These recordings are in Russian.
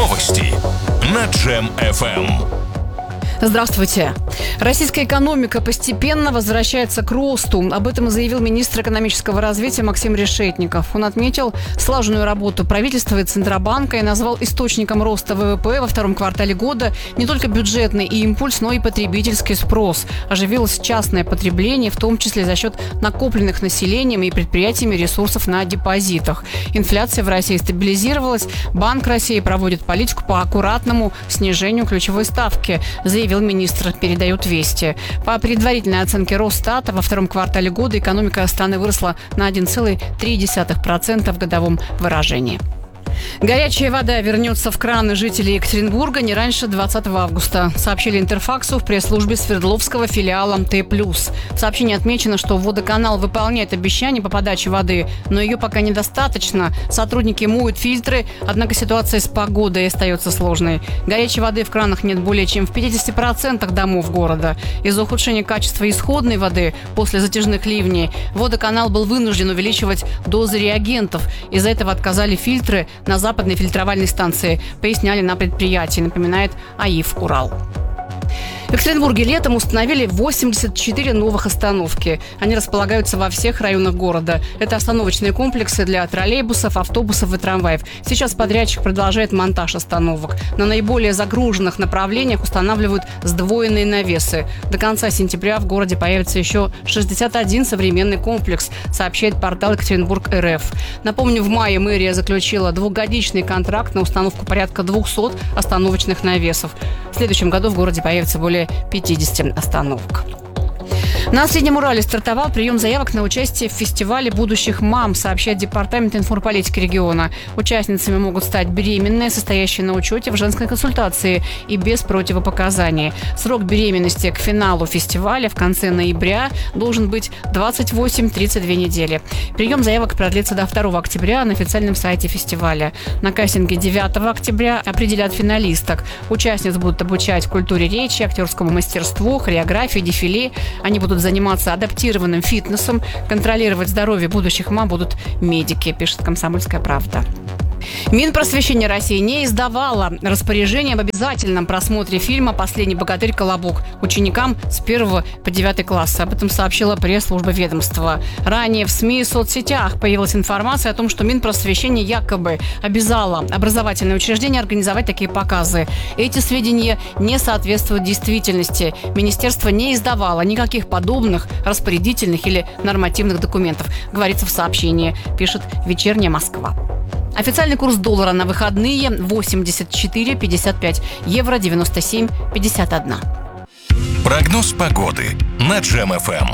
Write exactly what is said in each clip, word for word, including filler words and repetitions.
Новости на Джем эф эм. Здравствуйте. Российская экономика постепенно возвращается к росту. Об этом заявил министр экономического развития Максим Решетников. Он отметил слаженную работу правительства и Центробанка и назвал источником роста вэ вэ пэ во втором квартале года не только бюджетный и импульс, но и потребительский спрос. Оживилось частное потребление, в том числе за счет накопленных населением и предприятиями ресурсов на депозитах. Инфляция в России стабилизировалась. Банк России проводит политику по аккуратному снижению ключевой ставки, заявил министр, передают «Вести». По предварительной оценке Росстата, во втором квартале года экономика страны выросла на один целых три десятых процента в годовом выражении. Горячая вода вернется в краны жителей Екатеринбурга не раньше двадцатого августа, сообщили Интерфаксу в пресс-службе Свердловского филиала Т плюс. В сообщении отмечено, что водоканал выполняет обещания по подаче воды, но ее пока недостаточно. Сотрудники моют фильтры, однако ситуация с погодой остается сложной. Горячей воды в кранах нет более чем в пятидесяти процентах домов города. Из-за ухудшения качества исходной воды после затяжных ливней водоканал был вынужден увеличивать дозы реагентов. Из-за этого отказали фильтры на западной фильтровальной станции, поясняли на предприятии, напоминает АИФ «Урал». В Екатеринбурге летом установили восемьдесят четыре новых остановки. Они располагаются во всех районах города. Это остановочные комплексы для троллейбусов, автобусов и трамваев. Сейчас подрядчик продолжает монтаж остановок. На наиболее загруженных направлениях устанавливают сдвоенные навесы. До конца сентября в городе появится еще шестьдесят один современный комплекс, сообщает портал Екатеринбург точка эр эф. Напомню, в мае мэрия заключила двухгодичный контракт на установку порядка двухсот остановочных навесов. В следующем году в городе появится более пятидесяти остановок. На Среднем Урале стартовал прием заявок на участие в фестивале будущих мам, сообщает Департамент информполитики региона. Участницами могут стать беременные, состоящие на учете в женской консультации и без противопоказаний. Срок беременности к финалу фестиваля в конце ноября должен быть двадцать восемь - тридцать две недели. Прием заявок продлится до второго октября на официальном сайте фестиваля. На кастинге девятого октября определят финалисток. Участниц будут обучать культуре речи, актерскому мастерству, хореографии, дефиле. Они будут заниматься адаптированным фитнесом, контролировать здоровье будущих мам будут медики, пишет «Комсомольская правда». Минпросвещение России не издавало распоряжение об обязательном просмотре фильма «Последний богатырь. Колобок» ученикам с первого по девятый класс. Об этом сообщила пресс-служба ведомства. Ранее в СМИ и соцсетях появилась информация о том, что Минпросвещение якобы обязало образовательные учреждения организовать такие показы. Эти сведения не соответствуют действительности. Министерство не издавало никаких подобных распорядительных или нормативных документов, говорится в сообщении, пишет «Вечерняя Москва». Официальный курс доллара на выходные восемьдесят четыре пятьдесят пять, евро девяносто семь пятьдесят один. Прогноз погоды на Джем эф эм.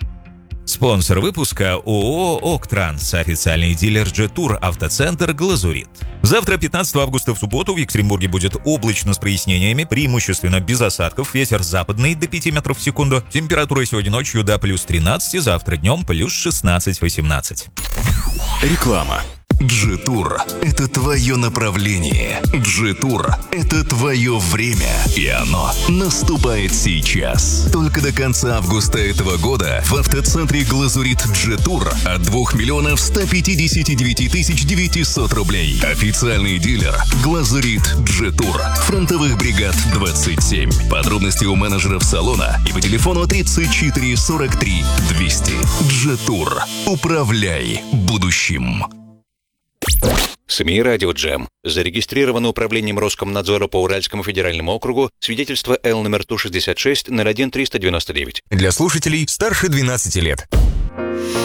Спонсор выпуска ООО «Октранс», официальный дилер Джетур, автоцентр «Глазурит». Завтра, пятнадцатого августа, в субботу, в Екатеринбурге будет облачно с прояснениями, преимущественно без осадков, ветер западный до пяти метров в секунду. Температура сегодня ночью до плюс тринадцати, завтра днем плюс шестнадцать-восемнадцать. Реклама. Джетур – это твое направление. Джетур – это твое время. И оно наступает сейчас. Только до конца августа этого года в автоцентре «Глазурит» Джетур от двух миллионов ста пятидесяти девяти тысяч девятисот рублей. Официальный дилер «Глазурит Джетур». Фронтовых бригад двадцать семь. Подробности у менеджеров салона и по телефону тридцать четыре сорок три двести. Джетур. Управляй будущим. СМИ «Радио Джем». Зарегистрировано управлением Роскомнадзора по Уральскому федеральному округу свидетельство Л номер Ту шестьдесят шесть ноль один триста девяносто девять. Для слушателей старше двенадцати лет.